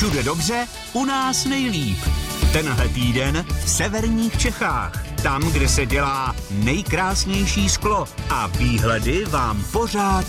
Všude dobře, u nás nejlíp. Tenhle týden v severních Čechách. Tam, kde se dělá nejkrásnější sklo a výhledy vám pořád